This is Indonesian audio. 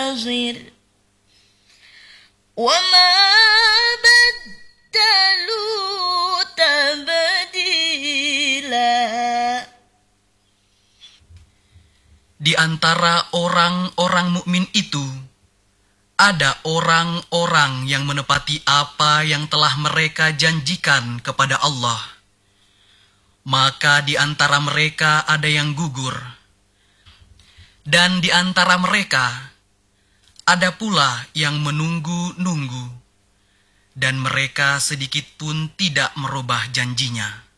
منتظر وما بدلوا تبديلا. Di antara orang-orang mukmin itu, ada orang-orang yang menepati apa yang telah mereka janjikan kepada Allah. Maka di antara mereka ada yang gugur. Dan di antara mereka, ada pula yang menunggu-nunggu. Dan mereka sedikit pun tidak merubah janjinya.